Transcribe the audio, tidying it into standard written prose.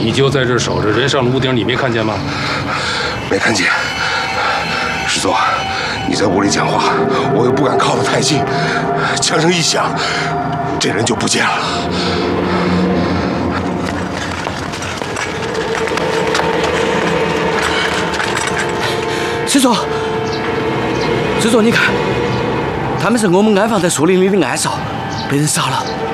你就在这守着，人上了屋顶，你没看见吗？ 没看见。师座，你在屋里讲话，我又不敢靠得太近，枪声一响，这人就不见了。 师座，师座，你看，他们是我们安放在树林里的暗哨，被人杀了。